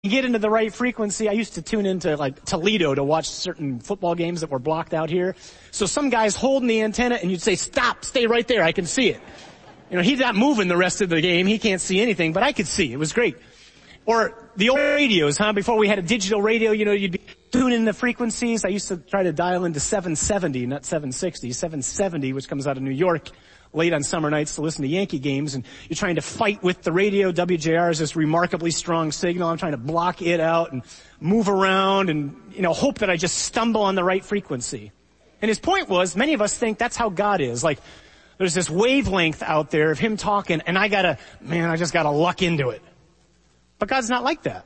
You get into the right frequency. I used to tune into like Toledo to watch certain football games that were blocked out here. So some guy's holding the antenna and you'd say, stop, stay right there, I can see it. You know, he's not moving the rest of the game, he can't see anything, but I could see. It was great. Or the old radios, before we had a digital radio, you'd be tuning the frequencies. I used to try to dial into 770, not 760, 770, which comes out of New York late on summer nights to listen to Yankee games, and you're trying to fight with the radio. WJR is this remarkably strong signal. I'm trying to block it out and move around and, hope that I just stumble on the right frequency. And his point was, many of us think that's how God is. Like, there's this wavelength out there of him talking, and I just gotta luck into it. But God's not like that.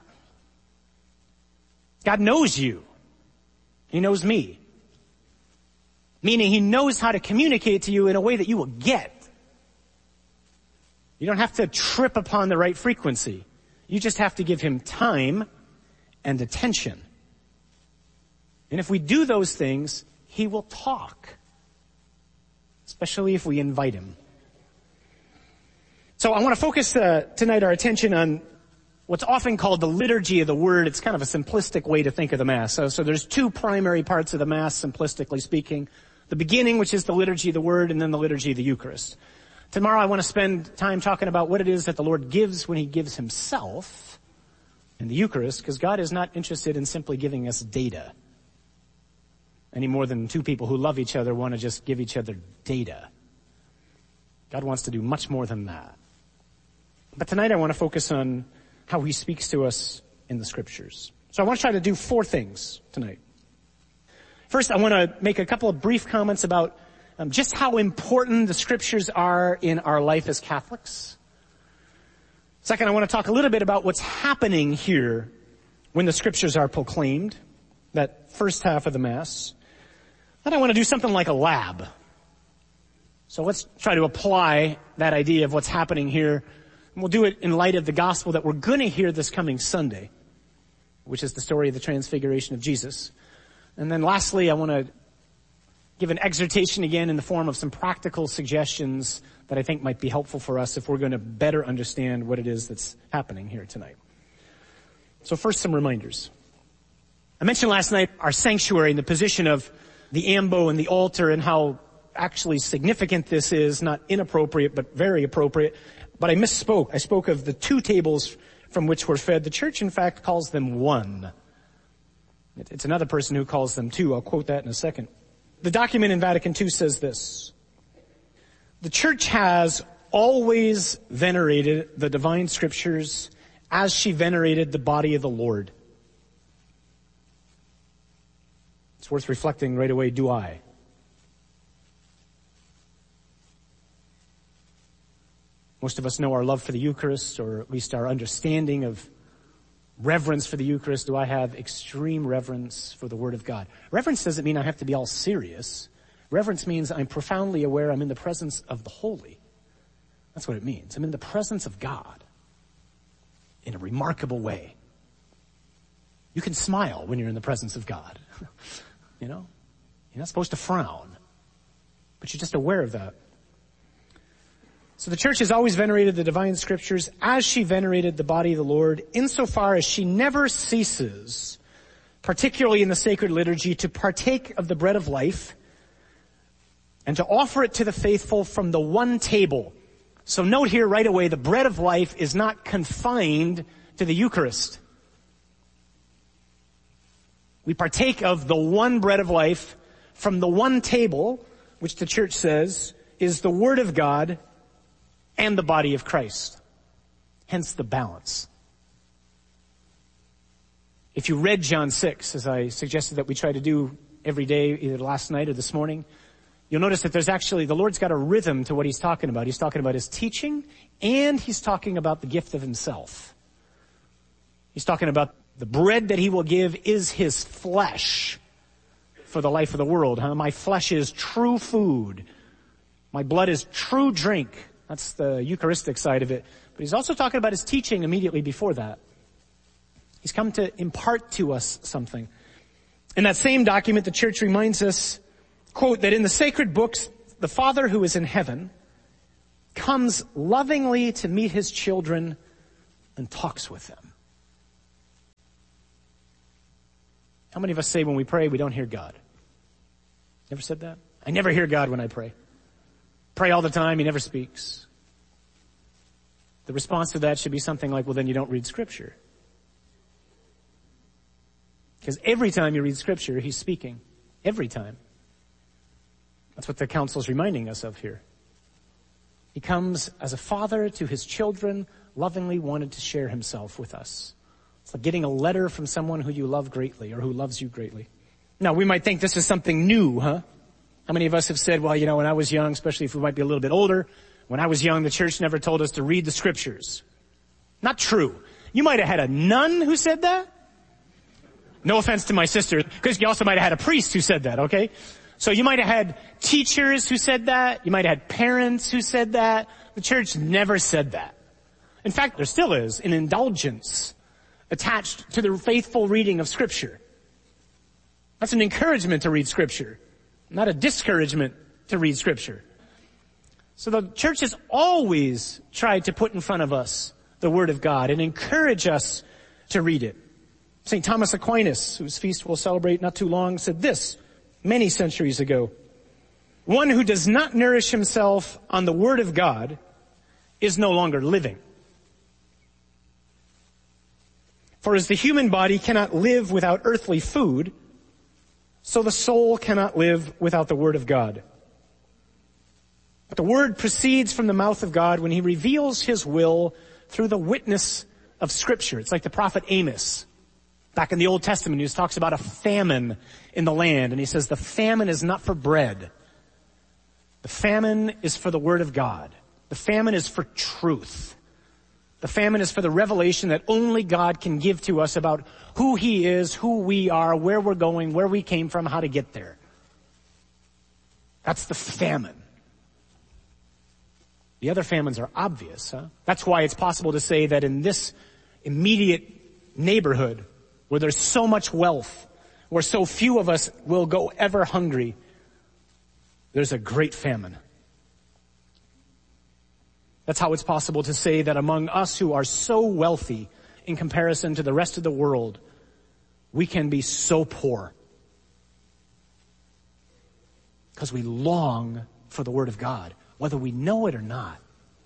God knows you. He knows me. Meaning he knows how to communicate to you in a way that you will get. You don't have to trip upon the right frequency. You just have to give him time and attention. And if we do those things, he will talk. Especially if we invite him. So I want to focus tonight our attention on what's often called the liturgy of the word. It's kind of a simplistic way to think of the Mass. So there's two primary parts of the Mass, simplistically speaking. The beginning, which is the liturgy of the word, and then the liturgy of the Eucharist. Tomorrow I want to spend time talking about what it is that the Lord gives when he gives himself in the Eucharist, because God is not interested in simply giving us data. Any more than two people who love each other want to just give each other data. God wants to do much more than that. But tonight I want to focus on how he speaks to us in the Scriptures. So I want to try to do four things tonight. First, I want to make a couple of brief comments about just how important the Scriptures are in our life as Catholics. Second, I want to talk a little bit about what's happening here when the Scriptures are proclaimed, that first half of the Mass. Then I want to do something like a lab. So let's try to apply that idea of what's happening here. And we'll do it in light of the gospel that we're going to hear this coming Sunday, which is the story of the transfiguration of Jesus. And then lastly, I want to give an exhortation again in the form of some practical suggestions that I think might be helpful for us if we're going to better understand what it is that's happening here tonight. So first, some reminders. I mentioned last night our sanctuary and the position of the ambo and the altar and how actually significant this is, not inappropriate, but very appropriate. But I misspoke. I spoke of the two tables from which we're fed. The Church, in fact, calls them one. It's another person who calls them two. I'll quote that in a second. The document in Vatican II says this: the Church has always venerated the divine Scriptures as she venerated the body of the Lord. It's worth reflecting right away, do I? Most of us know our love for the Eucharist, or at least our understanding of reverence for the Eucharist. Do I have extreme reverence for the Word of God? Reverence doesn't mean I have to be all serious. Reverence means I'm profoundly aware I'm in the presence of the Holy. That's what it means. I'm in the presence of God in a remarkable way. You can smile when you're in the presence of God. You're not supposed to frown, but you're just aware of that. So the Church has always venerated the divine Scriptures as she venerated the body of the Lord, insofar as she never ceases, particularly in the sacred liturgy, to partake of the bread of life and to offer it to the faithful from the one table. So note here right away, the bread of life is not confined to the Eucharist. We partake of the one bread of life from the one table, which the Church says is the Word of God and the body of Christ. Hence the balance. If you read John 6, as I suggested that we try to do every day, either last night or this morning, you'll notice that there's actually, the Lord's got a rhythm to what he's talking about. He's talking about his teaching, and he's talking about the gift of himself. He's talking about the bread that he will give is his flesh for the life of the world. My flesh is true food. My blood is true drink. That's the Eucharistic side of it. But he's also talking about his teaching immediately before that. He's come to impart to us something. In that same document, the Church reminds us, quote, that in the sacred books, the Father who is in heaven comes lovingly to meet his children and talks with them. How many of us say when we pray, we don't hear God? Never said that? I never hear God when I pray. Pray all the time, he never speaks. The response to that should be something like, well, then you don't read Scripture. Because every time you read Scripture, he's speaking. Every time. That's what the council's reminding us of here. He comes as a father to his children, lovingly wanted to share himself with us. It's like getting a letter from someone who you love greatly or who loves you greatly. Now, we might think this is something new, huh? How many of us have said, well, when I was young, especially if we might be a little bit older, when I was young, the church never told us to read the Scriptures. Not true. You might have had a nun who said that. No offense to my sister, because you also might have had a priest who said that, okay? So you might have had teachers who said that. You might have had parents who said that. The church never said that. In fact, there still is an indulgence attached to the faithful reading of Scripture. That's an encouragement to read Scripture, not a discouragement to read Scripture. So the church has always tried to put in front of us the Word of God and encourage us to read it. St. Thomas Aquinas, whose feast we'll celebrate not too long, said this many centuries ago: one who does not nourish himself on the Word of God is no longer living. For as the human body cannot live without earthly food, so the soul cannot live without the Word of God. But the Word proceeds from the mouth of God when he reveals his will through the witness of Scripture. It's like the prophet Amos. Back in the Old Testament, he talks about a famine in the land, and he says the famine is not for bread. The famine is for the Word of God. The famine is for truth. The famine is for the revelation that only God can give to us about who he is, who we are, where we're going, where we came from, how to get there. That's the famine. The other famines are obvious, huh? That's why it's possible to say that in this immediate neighborhood, where there's so much wealth, where so few of us will go ever hungry, there's a great famine. That's how it's possible to say that among us who are so wealthy in comparison to the rest of the world, we can be so poor. Because we long for the Word of God, whether we know it or not.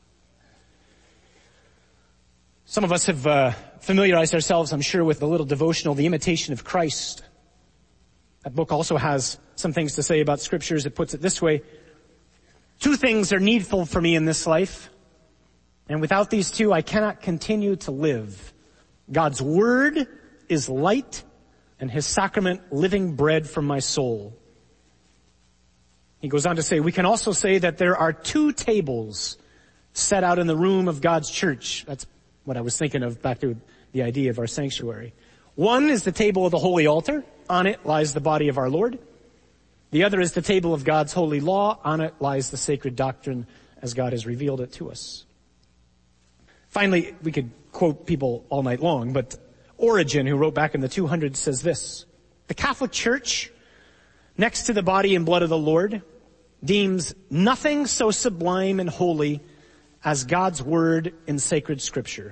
Some of us have familiarized ourselves, I'm sure, with the little devotional, The Imitation of Christ. That book also has some things to say about Scriptures. It puts it this way: two things are needful for me in this life, and without these two I cannot continue to live. God's Word is light, and His sacrament living bread from my soul. He goes on to say, we can also say that there are two tables set out in the room of God's church. That's what I was thinking of back to the idea of our sanctuary. One is the table of the holy altar. On it lies the body of our Lord. The other is the table of God's holy law. On it lies the sacred doctrine as God has revealed it to us. Finally, we could quote people all night long, but Origen, who wrote back in the 200s, says this: the Catholic Church, next to the body and blood of the Lord, deems nothing so sublime and holy as God's Word in sacred Scripture.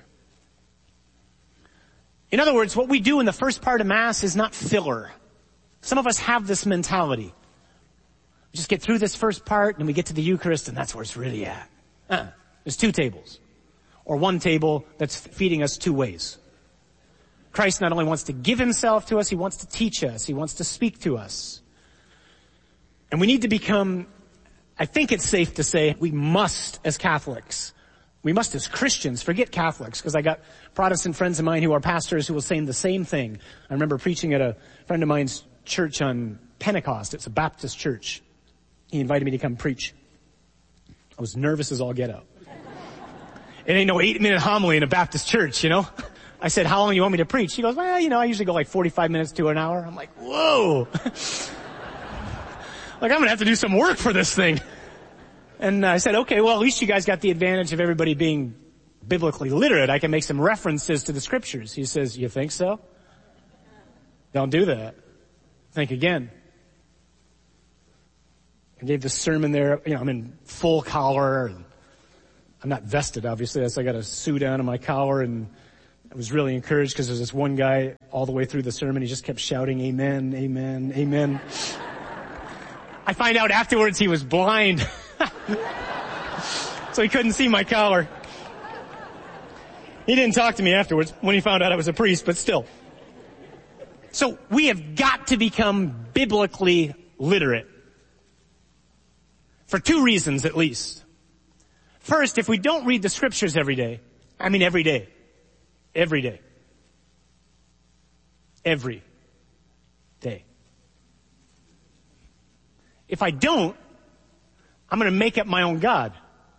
In other words, what we do in the first part of Mass is not filler. Some of us have this mentality. We just get through this first part and we get to the Eucharist and that's where it's really at. There's two tables. Or one table that's feeding us two ways. Christ not only wants to give himself to us, he wants to teach us. He wants to speak to us. And we need to become, I think it's safe to say, we must as Catholics, we must as Christians, forget Catholics, because I got Protestant friends of mine who are pastors who will say the same thing. I remember preaching at a friend of mine's church on Pentecost. It's a Baptist church. He invited me to come preach. I was nervous as all get out. It ain't no 8-minute homily in a Baptist church, you know. I said, how long do you want me to preach? He goes, well, I usually go like 45 minutes to an hour. I'm like, whoa. Like, I'm going to have to do some work for this thing. And I said, okay, well, at least you guys got the advantage of everybody being biblically literate. I can make some references to the Scriptures. He says, you think so? Don't do that. Think again. I gave this sermon there. I'm in full collar. And I'm not vested, obviously. I got a suit on and my collar and I was really encouraged because there's this one guy all the way through the sermon, he just kept shouting, amen, amen, amen. I find out afterwards he was blind. So he couldn't see my collar. He didn't talk to me afterwards when he found out I was a priest, but still. So we have got to become biblically literate. For two reasons at least. First, if we don't read the scriptures every day, every day. Every day. Every day. If I don't, I'm going to make up my own God.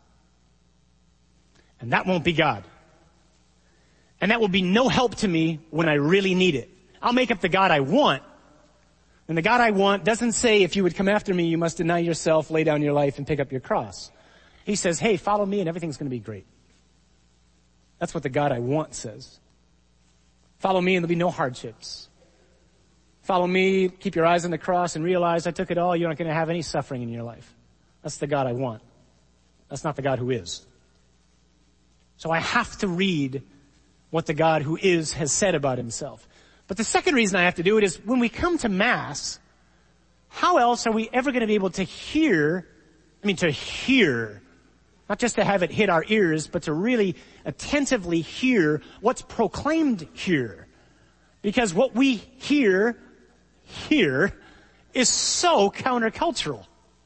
And that won't be God. And that will be no help to me when I really need it. I'll make up the God I want. And the God I want doesn't say, if you would come after me, you must deny yourself, lay down your life, and pick up your cross. He says, hey, follow me and everything's going to be great. That's what the God I want says. Follow me and there'll be no hardships. Follow me, keep your eyes on the cross and realize I took it all. You're not going to have any suffering in your life. That's the God I want. That's not the God who is. So I have to read what the God who is has said about himself. But the second reason I have to do it is when we come to Mass, how else are we ever going to be able to hear, not just to have it hit our ears, but to really attentively hear what's proclaimed here. Because what we hear here is so countercultural.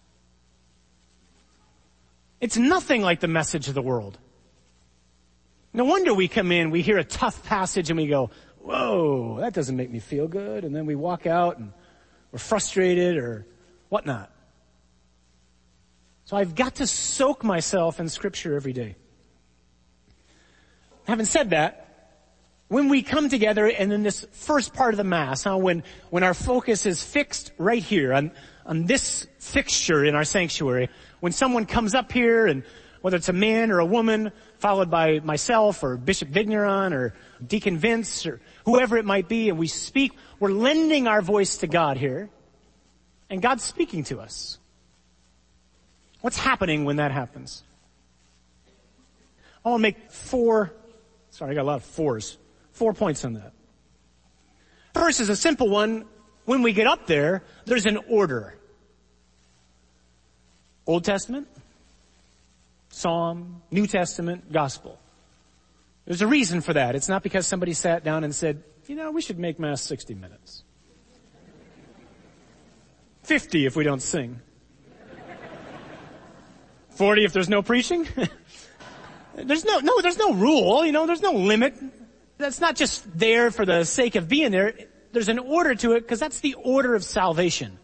It's nothing like the message of the world. No wonder we come in, we hear a tough passage and we go, whoa, that doesn't make me feel good. And then we walk out and we're frustrated or whatnot. So I've got to soak myself in Scripture every day. Having said that, when we come together and in this first part of the Mass, when our focus is fixed right here on this fixture in our sanctuary, when someone comes up here and whether it's a man or a woman, followed by myself or Bishop Vigneron or Deacon Vince or whoever it might be, and we speak, we're lending our voice to God here, and God's speaking to us. What's happening when that happens? I want to make I got a lot of 4 points on that. First is a simple one. When we get up there, there's an order. Old Testament, Psalm, New Testament, Gospel. There's a reason for that. It's not because somebody sat down and said, we should make Mass 60 minutes. 50 if we don't sing. 40 if there's no preaching. There's no rule, there's no limit. That's not just there for the sake of being there. There's an order to it because that's the order of salvation.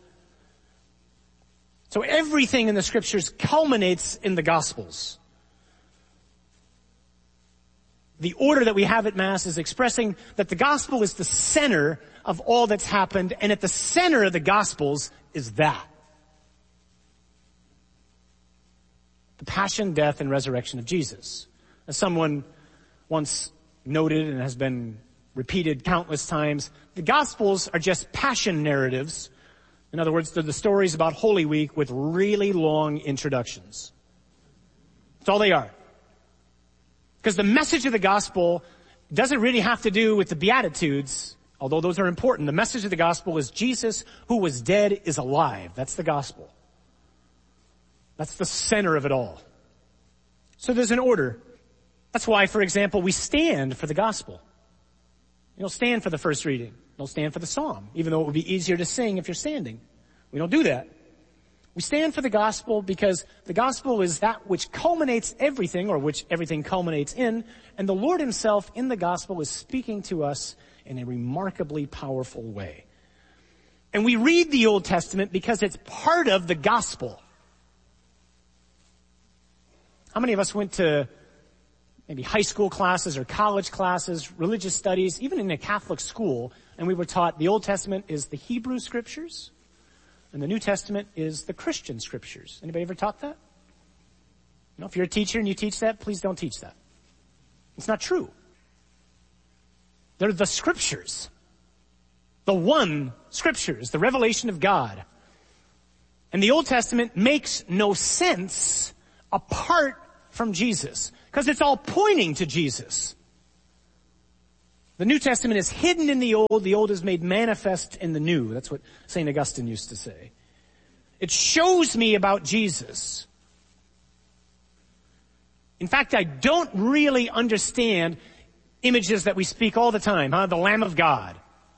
So everything in the Scriptures culminates in the Gospels. The order that we have at Mass is expressing that the Gospel is the center of all that's happened, and at the center of the Gospels is that. The passion, death, and resurrection of Jesus. As someone once noted and has been repeated countless times, the Gospels are just passion narratives. In other words, they're the stories about Holy Week with really long introductions. That's all they are. Because the message of the gospel doesn't really have to do with the Beatitudes, although those are important. The message of the gospel is Jesus, who was dead, is alive. That's the gospel. That's the center of it all. So there's an order. That's why, for example, we stand for the gospel. You don't stand for the first reading. Don't stand for the psalm, even though it would be easier to sing if you're standing. We don't do that. We stand for the gospel because the gospel is that which culminates everything, or which everything culminates in, and the Lord himself in the gospel is speaking to us in a remarkably powerful way. And we read the Old Testament because it's part of the gospel. How many of us went to maybe high school classes or college classes, religious studies, even in a Catholic school, and we were taught the Old Testament is the Hebrew Scriptures, and the New Testament is the Christian Scriptures. Anybody ever taught that? If you're a teacher and you teach that, please don't teach that. It's not true. They're the Scriptures. The one Scriptures, the revelation of God. And the Old Testament makes no sense apart from Jesus, because it's all pointing to Jesus. The New Testament is hidden in the Old is made manifest in the New. That's what St. Augustine used to say. It shows me about Jesus. In fact, I don't really understand images that we speak all the time, The Lamb of God.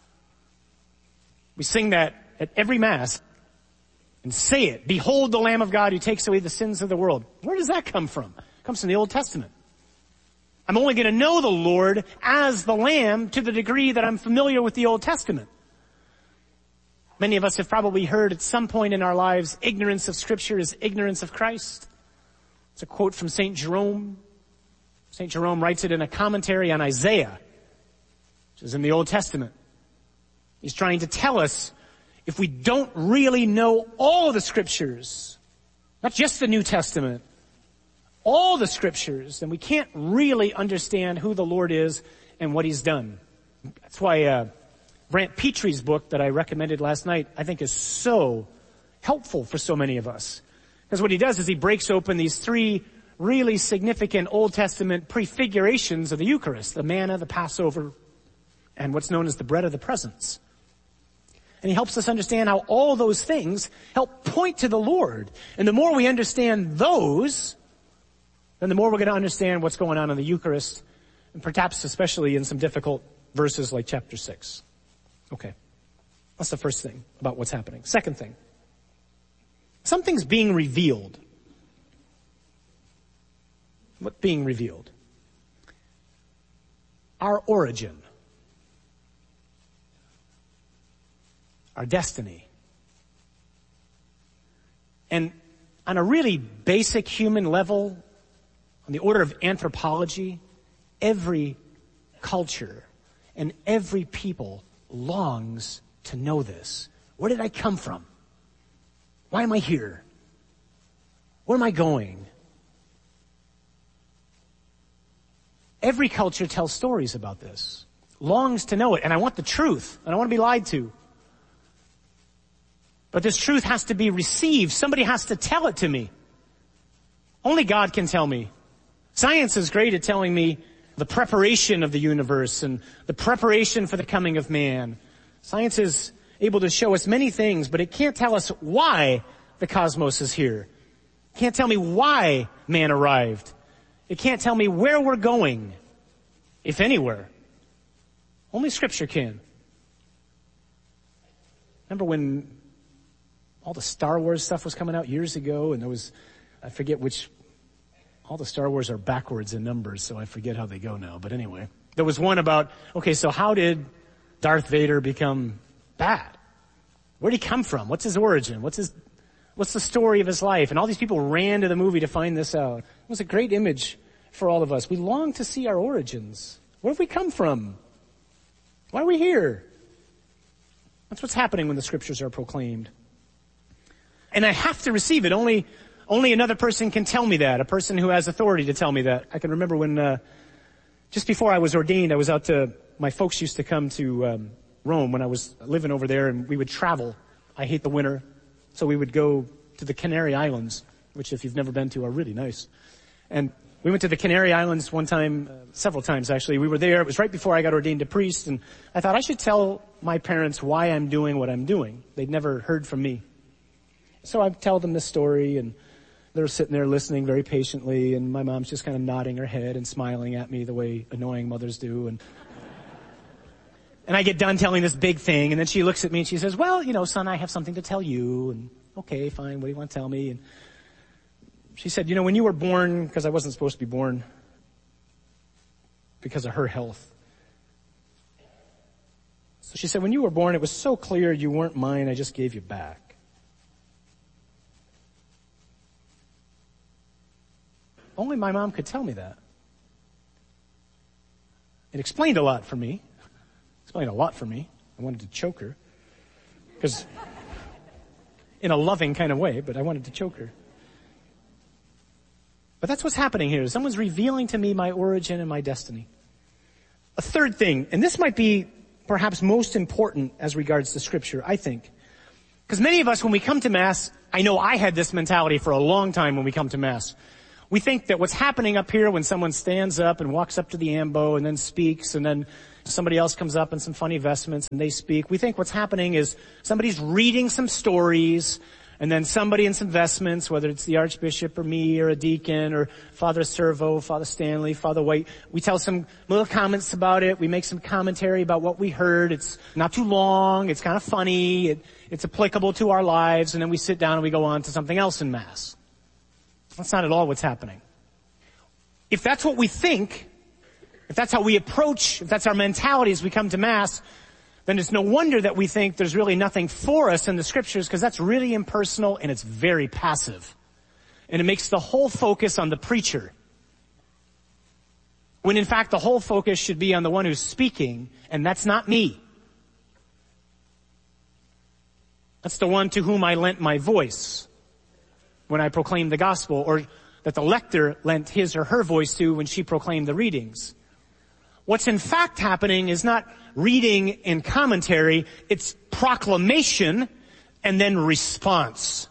We sing that at every Mass and say it. Behold the Lamb of God who takes away the sins of the world. Where does that come from? It comes from the Old Testament. I'm only going to know the Lord as the Lamb to the degree that I'm familiar with the Old Testament. Many of us have probably heard at some point in our lives, ignorance of Scripture is ignorance of Christ. It's a quote from St. Jerome. St. Jerome writes it in a commentary on Isaiah, which is in the Old Testament. He's trying to tell us if we don't really know all the Scriptures, not just the New Testament, all the Scriptures, then we can't really understand who the Lord is and what He's done. That's why Brant Petree's book that I recommended last night, I think is so helpful for so many of us. Because what he does is he breaks open these three really significant Old Testament prefigurations of the Eucharist, the manna, the Passover, and what's known as the bread of the presence. And he helps us understand how all those things help point to the Lord. And the more we understand those, then the more we're going to understand what's going on in the Eucharist, and perhaps especially in some difficult verses like chapter 6. Okay. That's the first thing about what's happening. Second thing. Something's being revealed. What's being revealed? Our origin. Our destiny. And on a really basic human level, on the order of anthropology, every culture and every people longs to know this. Where did I come from? Why am I here? Where am I going? Every culture tells stories about this, longs to know it, and I want the truth. I don't want to be lied to. But this truth has to be received. Somebody has to tell it to me. Only God can tell me. Science is great at telling me the preparation of the universe and the preparation for the coming of man. Science is able to show us many things, but it can't tell us why the cosmos is here. It can't tell me why man arrived. It can't tell me where we're going, if anywhere. Only Scripture can. Remember when all the Star Wars stuff was coming out years ago, and there was, I forget which, all the Star Wars are backwards in numbers, so I forget how they go now. But anyway, there was one about, okay, so how did Darth Vader become bad? Where'd he come from? What's his origin? What's the story of his life? And all these people ran to the movie to find this out. It was a great image for all of us. We long to see our origins. Where have we come from? Why are we here? That's what's happening when the Scriptures are proclaimed. And I have to receive it. Only another person can tell me that, a person who has authority to tell me that. I can remember when, just before I was ordained, I was out to, my folks used to come to Rome when I was living over there, and we would travel. I hate the winter, so we would go to the Canary Islands, which if you've never been to are really nice. And we went to the Canary Islands one time, several times actually. We were there, it was right before I got ordained a priest, and I thought I should tell my parents why I'm doing what I'm doing. They'd never heard from me. So I tell them this story, and they're sitting there listening very patiently, and my mom's just kind of nodding her head and smiling at me the way annoying mothers do. And I get done telling this big thing, and then she looks at me and she says, well, son, I have something to tell you. And okay, fine, what do you want to tell me? And she said, when you were born, because I wasn't supposed to be born because of her health. So she said, when you were born, it was so clear you weren't mine, I just gave you back. Only my mom could tell me that. It explained a lot for me. I wanted to choke her. Because, in a loving kind of way, but I wanted to choke her. But that's what's happening here. Someone's revealing to me my origin and my destiny. A third thing, and this might be perhaps most important as regards to Scripture, I think. Because many of us, when we come to Mass, I know I had this mentality for a long time when we come to Mass. We think that what's happening up here when someone stands up and walks up to the ambo and then speaks and then somebody else comes up in some funny vestments and they speak. We think what's happening is somebody's reading some stories, and then somebody in some vestments, whether it's the Archbishop or me or a deacon or Father Servo, Father Stanley, Father White, we tell some little comments about it. We make some commentary about what we heard. It's not too long. It's kind of funny. It's applicable to our lives. And then we sit down and we go on to something else in Mass. That's not at all what's happening. If that's what we think, if that's how we approach, if that's our mentality as we come to Mass, then it's no wonder that we think there's really nothing for us in the Scriptures, because that's really impersonal and it's very passive. And it makes the whole focus on the preacher. When in fact the whole focus should be on the one who's speaking, and that's not me. That's the one to whom I lent my voice when I proclaimed the gospel, or that the lector lent his or her voice to when she proclaimed the readings. What's in fact happening is not reading and commentary, it's proclamation and then response,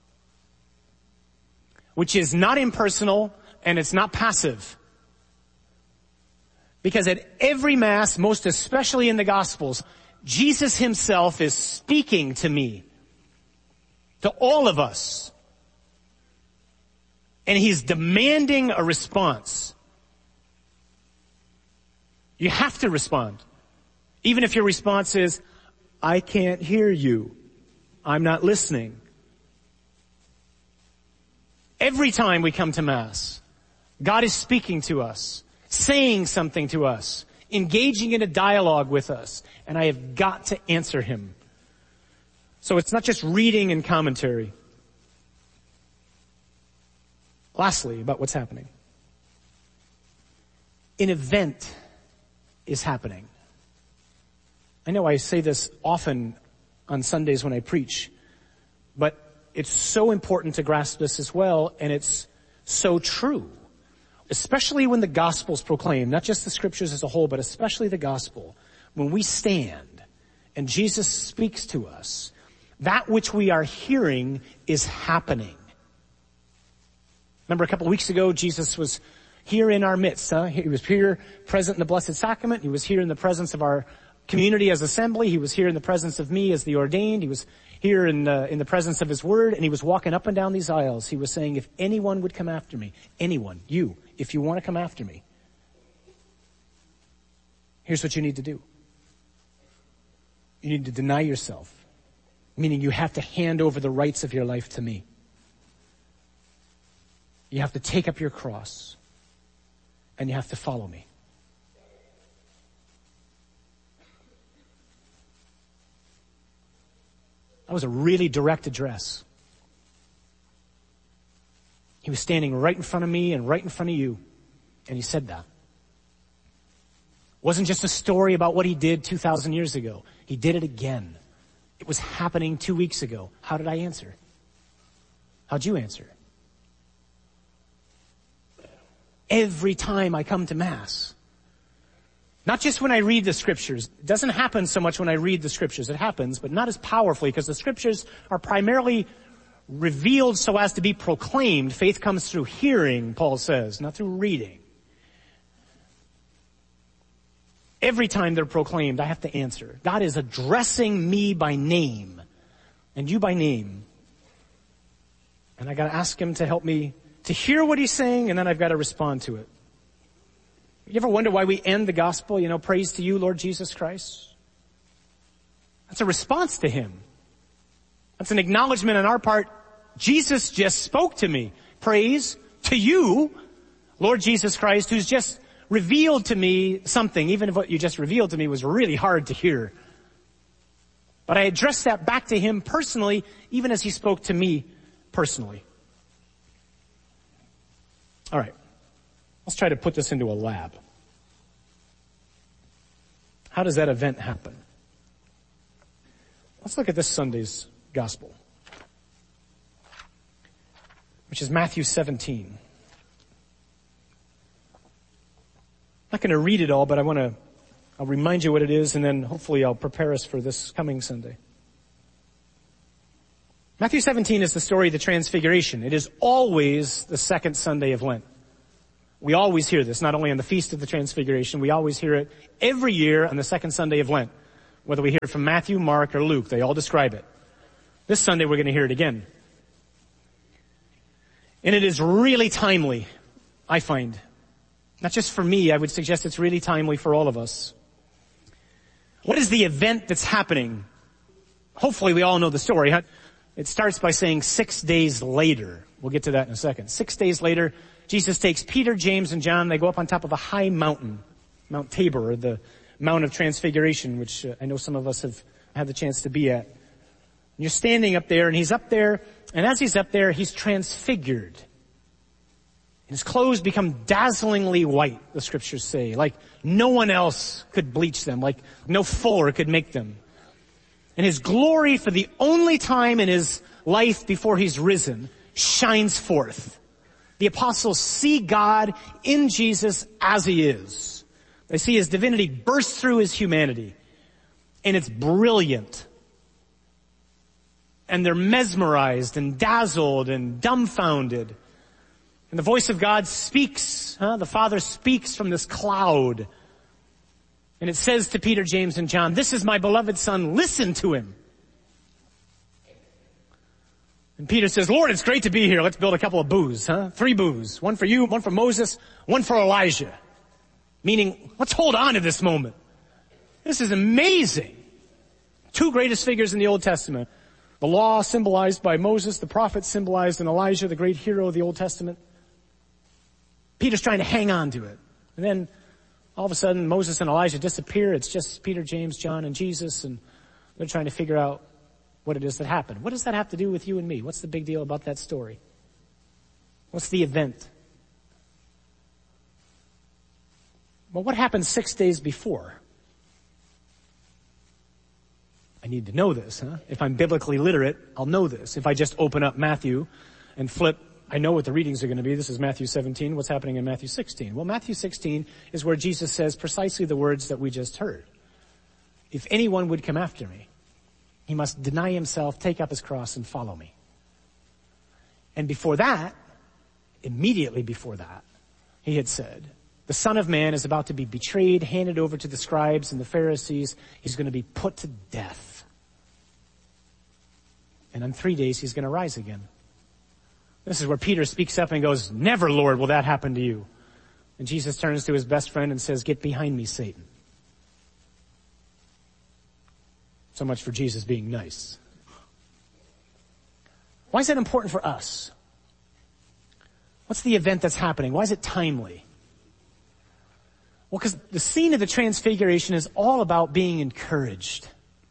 which is not impersonal and it's not passive. Because at every Mass, most especially in the Gospels, Jesus himself is speaking to me, to all of us, and he's demanding a response. You have to respond. Even if your response is, I can't hear you. I'm not listening. Every time we come to Mass, God is speaking to us, saying something to us, engaging in a dialogue with us, and I have got to answer him. So it's not just reading and commentary. Lastly, about what's happening. An event is happening. I know I say this often on Sundays when I preach, but it's so important to grasp this as well, and it's so true. Especially when the gospel's proclaimed, not just the Scriptures as a whole, but especially the gospel. When we stand and Jesus speaks to us, that which we are hearing is happening. Remember a couple of weeks ago, Jesus was here in our midst. He was here present in the Blessed Sacrament. He was here in the presence of our community as assembly. He was here in the presence of me as the ordained. He was here in the presence of his word, and he was walking up and down these aisles. He was saying, if anyone would come after me, anyone, you, if you want to come after me, here's what you need to do. You need to deny yourself, meaning you have to hand over the rights of your life to me. You have to take up your cross, and you have to follow me. That was a really direct address. He was standing right in front of me and right in front of you, and he said that. It wasn't just a story about what he did 2,000 years ago. He did it again. It was happening 2 weeks ago. How did I answer? How'd you answer? Every time I come to Mass, not just when I read the Scriptures. It doesn't happen so much when I read the Scriptures. It happens, but not as powerfully, because the Scriptures are primarily revealed so as to be proclaimed. Faith comes through hearing, Paul says, not through reading. Every time they're proclaimed, I have to answer. God is addressing me by name, and you by name. And I gotta ask him to help me to hear what he's saying, and then I've got to respond to it. You ever wonder why we end the gospel, praise to you, Lord Jesus Christ? That's a response to him. That's an acknowledgement on our part. Jesus just spoke to me. Praise to you, Lord Jesus Christ, who's just revealed to me something, even if what you just revealed to me was really hard to hear. But I addressed that back to him personally, even as he spoke to me personally. All right, let's try to put this into a lab. How does that event happen? Let's look at this Sunday's gospel, which is Matthew 17. I'm not going to read it all, but I'll remind you what it is, and then hopefully I'll prepare us for this coming Sunday. Matthew 17 is the story of the Transfiguration. It is always the second Sunday of Lent. We always hear this, not only on the Feast of the Transfiguration, we always hear it every year on the second Sunday of Lent. Whether we hear it from Matthew, Mark, or Luke, they all describe it. This Sunday we're going to hear it again. And it is really timely, I find. Not just for me, I would suggest it's really timely for all of us. What is the event that's happening? Hopefully we all know the story. It starts by saying 6 days later. We'll get to that in a second. 6 days later, Jesus takes Peter, James, and John. They go up on top of a high mountain, Mount Tabor, or the Mount of Transfiguration, which I know some of us have had the chance to be at. And you're standing up there, and he's up there, and as he's up there, he's transfigured. And his clothes become dazzlingly white, the scriptures say, like no one else could bleach them, like no fuller could make them. And his glory, for the only time in his life before he's risen, shines forth. The apostles see God in Jesus as he is. They see his divinity burst through his humanity. And it's brilliant. And they're mesmerized and dazzled and dumbfounded. And the voice of God speaks, the Father speaks from this cloud. And it says to Peter, James, and John, "This is my beloved Son, listen to him." And Peter says, "Lord, it's great to be here. Let's build a couple of booths, 3 booths. One for you, one for Moses, one for Elijah." Meaning, let's hold on to this moment. This is amazing. 2 greatest figures in the Old Testament. The law symbolized by Moses, the prophets symbolized in Elijah, the great hero of the Old Testament. Peter's trying to hang on to it. And then all of a sudden Moses and Elijah disappear. It's just Peter, James, John, and Jesus, and they're trying to figure out what it is that happened. What does that have to do with you and me? What's the big deal about that story? What's the event? Well, what happened 6 days before? I need to know this, If I'm biblically literate, I'll know this. If I just open up Matthew and flip, I know what the readings are going to be. This is Matthew 17. What's happening in Matthew 16? Well, Matthew 16 is where Jesus says precisely the words that we just heard. If anyone would come after me, he must deny himself, take up his cross, and follow me. And before that, immediately before that, he had said, the Son of Man is about to be betrayed, handed over to the scribes and the Pharisees. He's going to be put to death. And in 3 days, he's going to rise again. This is where Peter speaks up and goes, "Never, Lord, will that happen to you." And Jesus turns to his best friend and says, "Get behind me, Satan." So much for Jesus being nice. Why is that important for us? What's the event that's happening? Why is it timely? Well, because the scene of the Transfiguration is all about being encouraged.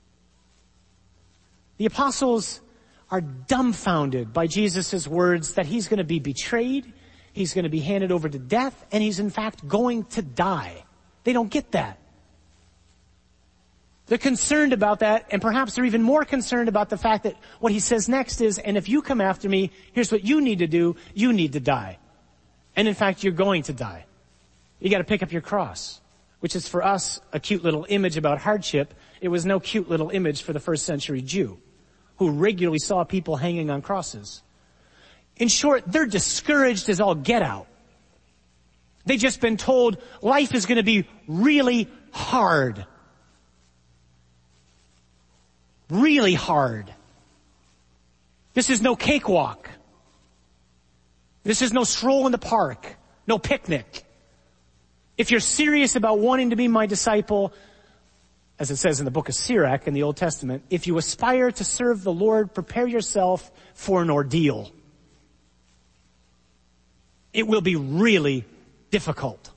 The apostles are dumbfounded by Jesus' words that he's going to be betrayed, he's going to be handed over to death, and he's in fact going to die. They don't get that. They're concerned about that, and perhaps they're even more concerned about the fact that what he says next is, "And if you come after me, here's what you need to do. You need to die. And in fact, you're going to die. You got to pick up your cross," which is for us a cute little image about hardship. It was no cute little image for the first century Jew, who regularly saw people hanging on crosses. In short, they're discouraged as all get out. They've just been told life is going to be really hard. Really hard. This is no cakewalk. This is no stroll in the park. No picnic. If you're serious about wanting to be my disciple, as it says in the book of Sirach in the Old Testament, if you aspire to serve the Lord, prepare yourself for an ordeal. It will be really difficult.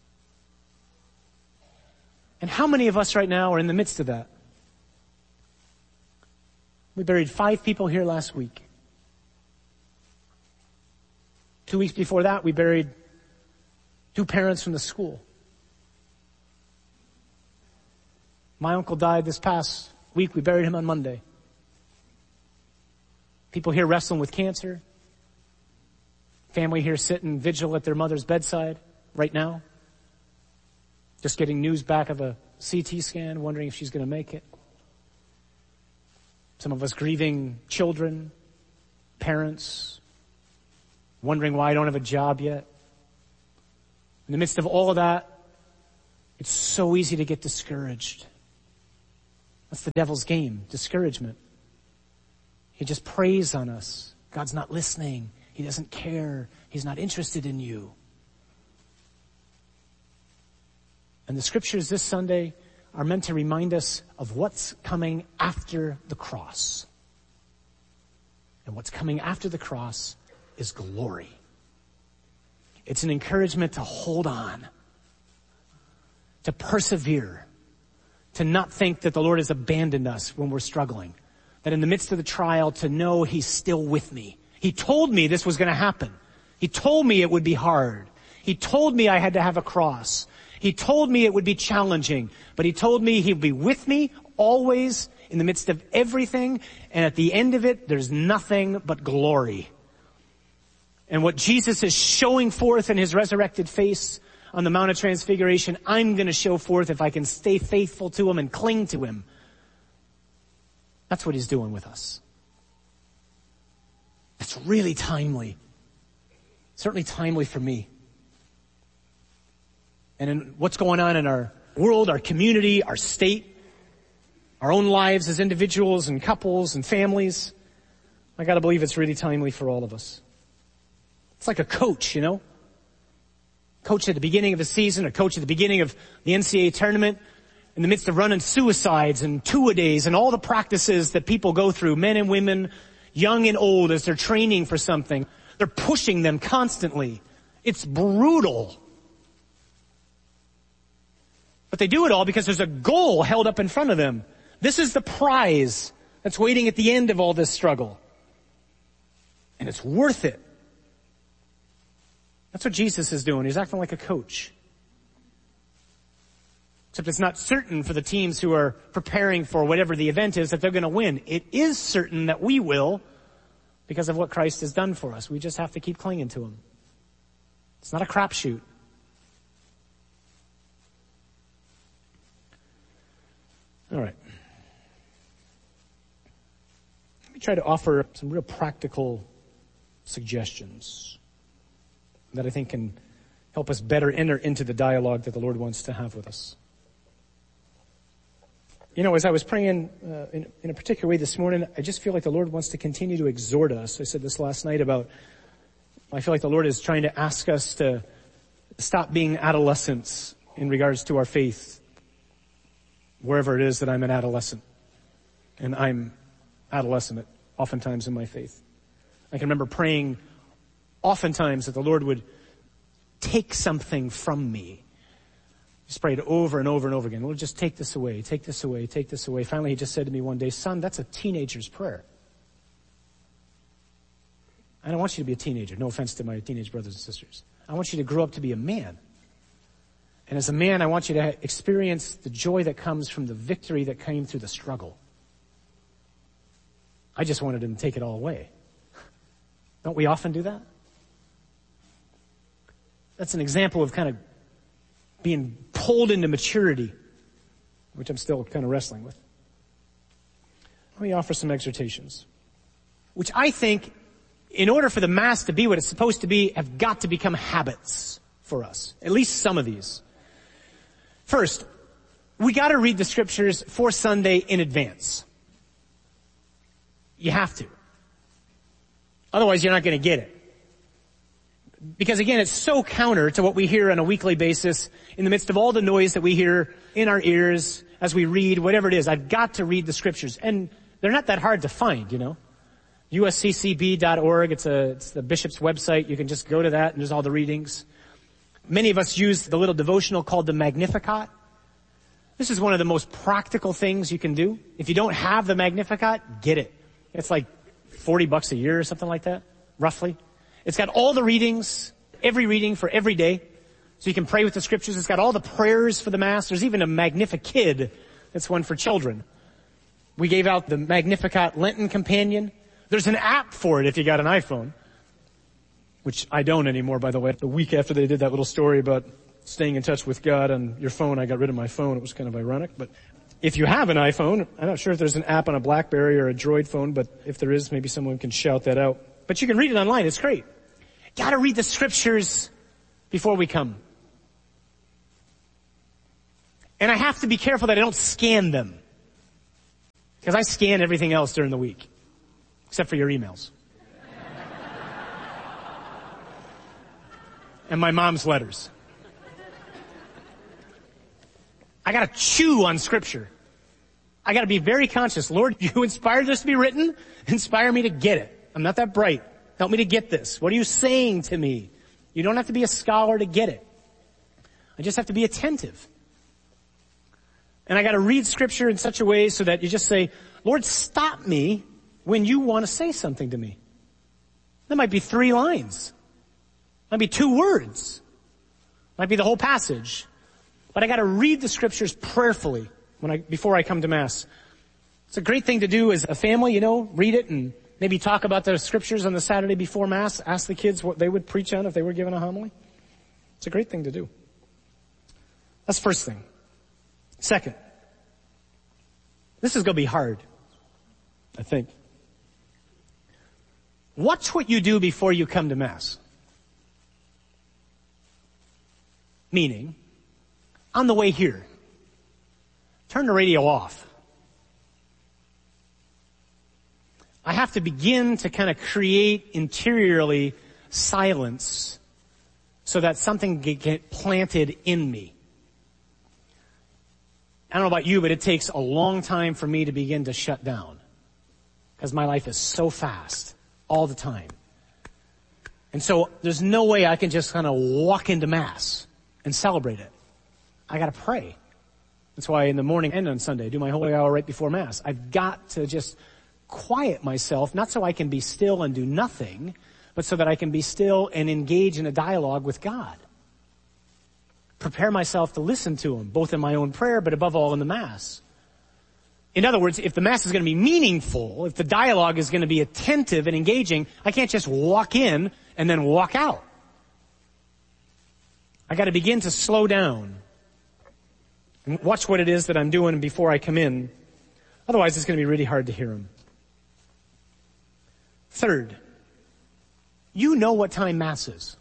And how many of us right now are in the midst of that? We buried 5 people here last week. 2 weeks before that, we buried 2 parents from the school. My uncle died this past week. We buried him on Monday. People here wrestling with cancer. Family here sitting vigil at their mother's bedside right now. Just getting news back of a CT scan, wondering if she's going to make it. Some of us grieving children, parents, wondering why I don't have a job yet. In the midst of all of that, it's so easy to get discouraged. That's the devil's game, discouragement. He just preys on us. God's not listening. He doesn't care. He's not interested in you. And the scriptures this Sunday are meant to remind us of what's coming after the cross. And what's coming after the cross is glory. It's an encouragement to hold on, to persevere, to not think that the Lord has abandoned us when we're struggling. That in the midst of the trial, to know He's still with me. He told me this was going to happen. He told me it would be hard. He told me I had to have a cross. He told me it would be challenging. But He told me He'd be with me always in the midst of everything. And at the end of it, there's nothing but glory. And what Jesus is showing forth in His resurrected face on the Mount of Transfiguration, I'm going to show forth if I can stay faithful to Him and cling to Him. That's what He's doing with us. It's really timely. Certainly timely for me. And in what's going on in our world, our community, our state, our own lives as individuals and couples and families, I gotta believe it's really timely for all of us. It's like a coach, you know? Coach at the beginning of the season, or coach at the beginning of the NCAA tournament, in the midst of running suicides and two-a-days and all the practices that people go through, men and women, young and old, as they're training for something. They're pushing them constantly. It's brutal. But they do it all because there's a goal held up in front of them. This is the prize that's waiting at the end of all this struggle. And it's worth it. That's what Jesus is doing. He's acting like a coach. Except it's not certain for the teams who are preparing for whatever the event is that they're going to win. It is certain that we will because of what Christ has done for us. We just have to keep clinging to Him. It's not a crapshoot. All right. Let me try to offer some real practical suggestions that I think can help us better enter into the dialogue that the Lord wants to have with us. You know, as I was praying in a particular way this morning, I just feel like the Lord wants to continue to exhort us. I said this last night about, I feel like the Lord is trying to ask us to stop being adolescents in regards to our faith, wherever it is that I'm an adolescent. And I'm adolescent oftentimes in my faith. I can remember praying oftentimes that the Lord would take something from me. Just prayed over and over and over again. Lord, just take this away, take this away, take this away. Finally, He just said to me one day, son, that's a teenager's prayer. I don't want you to be a teenager. No offense to my teenage brothers and sisters. I want you to grow up to be a man. And as a man, I want you to experience the joy that comes from the victory that came through the struggle. I just wanted Him to take it all away. Don't we often do that? That's an example of kind of being pulled into maturity, which I'm still kind of wrestling with. Let me offer some exhortations, which I think, in order for the Mass to be what it's supposed to be, have got to become habits for us. At least some of these. First, we got to read the Scriptures for Sunday in advance. You have to. Otherwise, you're not going to get it. Because again, it's so counter to what we hear on a weekly basis in the midst of all the noise that we hear in our ears as we read, whatever it is. I've got to read the Scriptures. And they're not that hard to find, you know. usccb.org, it's the bishop's website. You can just go to that and there's all the readings. Many of us use the little devotional called the Magnificat. This is one of the most practical things you can do. If you don't have the Magnificat, get it. It's like $40 a year or something like that, roughly. It's got all the readings, every reading for every day. So you can pray with the Scriptures. It's got all the prayers for the Mass. There's even a Magnificat. That's one for children. We gave out the Magnificat Lenten Companion. There's an app for it if you got an iPhone, which I don't anymore, by the way. The week after they did that little story about staying in touch with God on your phone, I got rid of my phone. It was kind of ironic. But if you have an iPhone, I'm not sure if there's an app on a BlackBerry or a Droid phone, but if there is, maybe someone can shout that out. But you can read it online. It's great. Got to read the Scriptures before we come. And I have to be careful that I don't scan them. Because I scan everything else during the week. Except for your emails. And my mom's letters. I gotta chew on Scripture. I gotta be very conscious. Lord, you inspired this to be written. Inspire me to get it. I'm not that bright. Help me to get this. What are you saying to me? You don't have to be a scholar to get it. I just have to be attentive. And I gotta read Scripture in such a way so that you just say, Lord, stop me when you want to say something to me. That might be 3 lines. Might be 2 words. Might be the whole passage. But I gotta read the Scriptures prayerfully before I come to Mass. It's a great thing to do as a family, read it and maybe talk about the Scriptures on the Saturday before Mass. Ask the kids what they would preach on if they were given a homily. It's a great thing to do. That's the first thing. Second, this is gonna be hard, I think. Watch what you do before you come to Mass. Meaning, on the way here, turn the radio off. I have to begin to kind of create interiorly silence so that something can get planted in me. I don't know about you, but it takes a long time for me to begin to shut down. Because my life is so fast all the time. And so there's no way I can just kind of walk into Mass and celebrate it. I gotta pray. That's why in the morning and on Sunday I do my holy hour right before Mass. I've got to just quiet myself, not so I can be still and do nothing, but so that I can be still and engage in a dialogue with God. Prepare myself to listen to Him, both in my own prayer, but above all in the Mass. In other words, if the Mass is going to be meaningful, if the dialogue is going to be attentive and engaging, I can't just walk in and then walk out. I got to begin to slow down and watch what it is that I'm doing before I come in. Otherwise, it's going to be really hard to hear Him. Third, you know what time Mass is.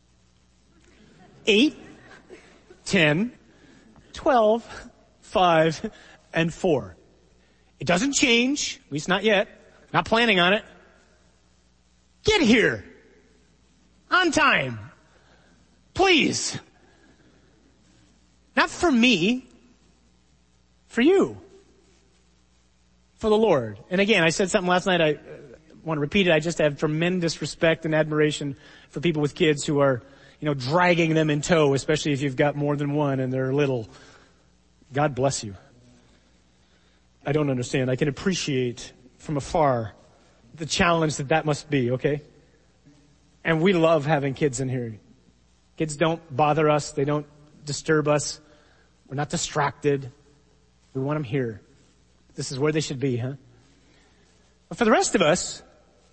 8, 10, 12, 5, and 4. It doesn't change, at least not yet. Not planning on it. Get here. On time. Please. Not for me. For you. For the Lord. And again, I said something last night, I want to repeat it. I just have tremendous respect and admiration for people with kids who are, dragging them in tow, especially if you've got more than one and they're little. God bless you. I don't understand. I can appreciate from afar the challenge that must be, okay? And we love having kids in here. Kids don't bother us. They don't disturb us. We're not distracted. We want them here. This is where they should be, huh? But for the rest of us,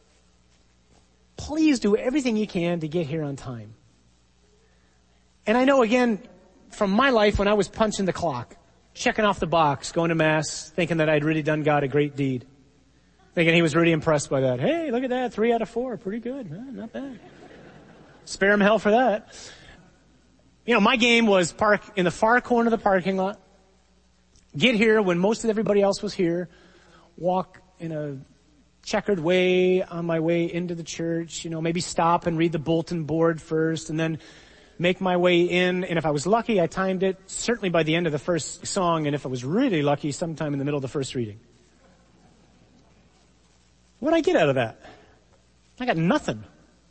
please do everything you can to get here on time. And I know, again, from my life when I was punching the clock, checking off the box, going to Mass, thinking that I'd really done God a great deed. Thinking He was really impressed by that. Hey, look at that, 3 out of 4, pretty good, not bad. Spare Him hell for that. My game was park in the far corner of the parking lot, get here when most of everybody else was here, walk in a checkered way on my way into the church, maybe stop and read the bulletin board first, and then make my way in, and if I was lucky, I timed it certainly by the end of the first song, and if I was really lucky, sometime in the middle of the first reading. What did I get out of that? I got nothing.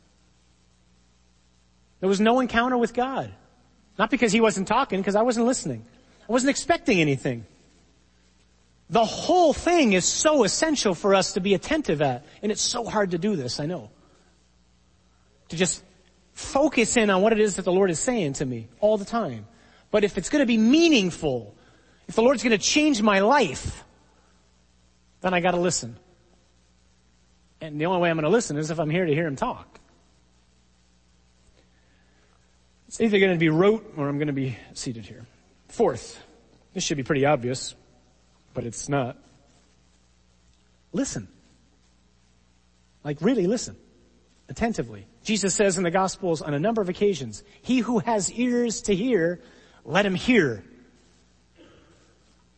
There was no encounter with God. Not because He wasn't talking, because I wasn't listening. I wasn't expecting anything. The whole thing is so essential for us to be attentive at, and it's so hard to do this, I know. To just focus in on what it is that the Lord is saying to me all the time. But if it's going to be meaningful, if the Lord's going to change my life, then I got to listen. And the only way I'm going to listen is if I'm here to hear Him talk. It's either going to be rote or I'm going to be seated here. Fourth, this should be pretty obvious, but it's not. Listen. Like really listen. Attentively. Jesus says in the Gospels on a number of occasions, he who has ears to hear, let him hear.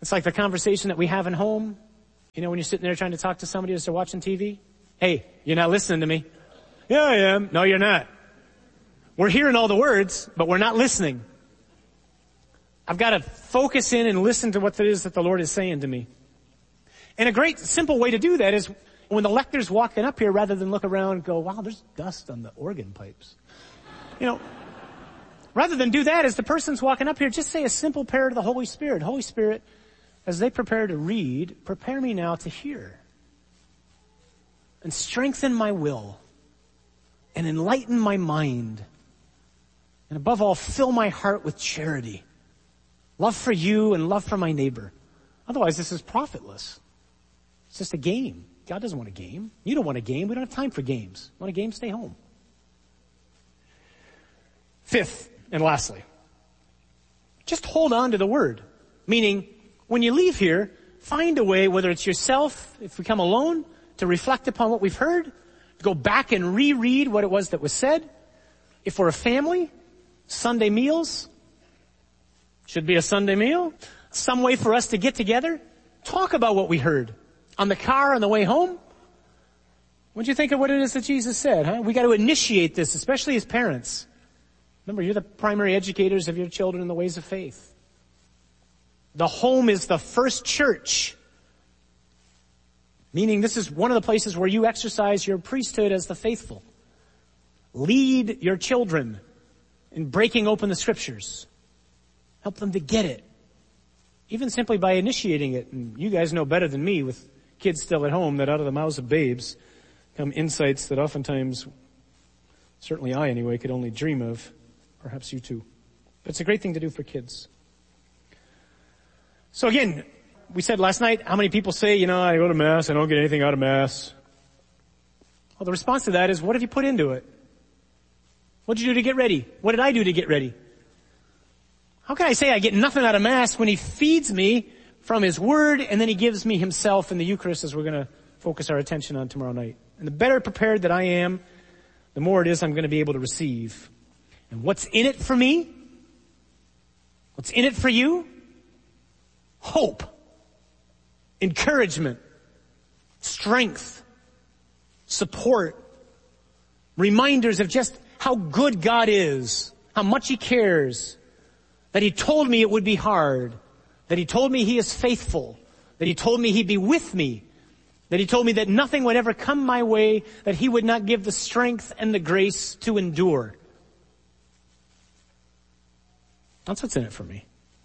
It's like the conversation that we have at home. You know, when you're sitting there trying to talk to somebody as they're watching TV. Hey, you're not listening to me. Yeah, I am. No, you're not. We're hearing all the words, but we're not listening. I've got to focus in and listen to what it is that the Lord is saying to me. And a great simple way to do that is when the lector's walking up here, rather than look around and go, wow, there's dust on the organ pipes. You know, rather than do that, as the person's walking up here, just say a simple prayer to the Holy Spirit. Holy Spirit, as they prepare to read, prepare me now to hear. And strengthen my will. And enlighten my mind. And above all, fill my heart with charity. Love for you and love for my neighbor. Otherwise, this is profitless. It's just a game. God doesn't want a game. You don't want a game. We don't have time for games. Want a game? Stay home. Fifth, and lastly, just hold on to the word. Meaning, when you leave here, find a way, whether it's yourself, if we come alone, to reflect upon what we've heard, to go back and reread what it was that was said. If we're a family, Sunday meals, should be a Sunday meal, some way for us to get together, talk about what we heard. On the car on the way home, what do you think of what it is that Jesus said, huh? We got to initiate this, especially as parents. Remember, you're the primary educators of your children in the ways of faith. The home is the first church. Meaning this is one of the places where you exercise your priesthood as the faithful. Lead your children in breaking open the scriptures. Help them to get it. Even simply by initiating it. And you guys know better than me with kids still at home that out of the mouths of babes come insights that oftentimes, certainly I anyway, could only dream of. Perhaps you too. But it's a great thing to do for kids. So again, we said last night, how many people say, you know, I go to Mass, I don't get anything out of Mass. Well, the response to that is, what have you put into it? What did you do to get ready? What did I do to get ready? How can I say I get nothing out of Mass when He feeds me from His Word and then He gives me Himself in the Eucharist, as we're going to focus our attention on tomorrow night? And the better prepared that I am, the more it is I'm going to be able to receive. And what's in it for me? What's in it for you? Hope, encouragement, strength, support, reminders of just how good God is, how much He cares, that He told me it would be hard, that He told me He is faithful, that He told me He'd be with me, that He told me that nothing would ever come my way, that He would not give the strength and the grace to endure. That's what's in it for me.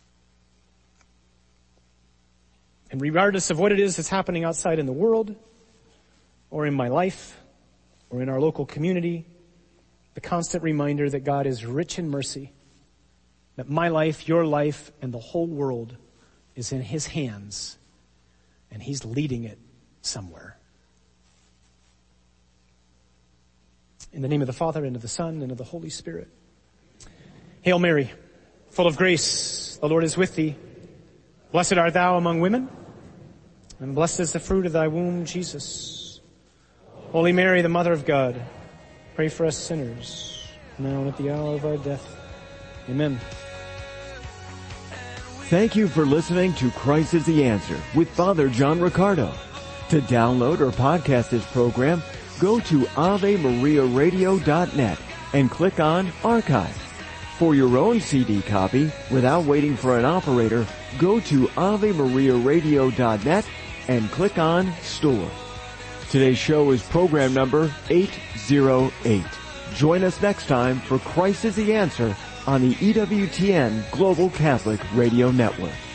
And regardless of what it is that's happening outside in the world, or in my life, or in our local community, the constant reminder that God is rich in mercy, that my life, your life, and the whole world is in His hands, and He's leading it somewhere. In the name of the Father, and of the Son, and of the Holy Spirit. Hail Mary, full of grace, the Lord is with thee. Blessed art thou among women, and blessed is the fruit of thy womb, Jesus. Holy Mary, the Mother of God, pray for us sinners, now and at the hour of our death. Amen. Thank you for listening to Christ is the Answer with Father John Riccardo. To download or podcast this program, go to AveMariaRadio.net and click on Archive. For your own CD copy, without waiting for an operator, go to AveMariaRadio.net and click on Store. Today's show is program number 808. Join us next time for Christ is the Answer on the EWTN Global Catholic Radio Network.